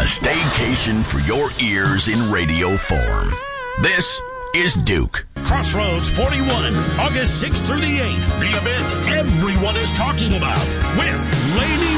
A staycation for your ears in radio form. This is Duke. Crossroads 41, August 6th through the 8th. The event everyone is talking about with Lady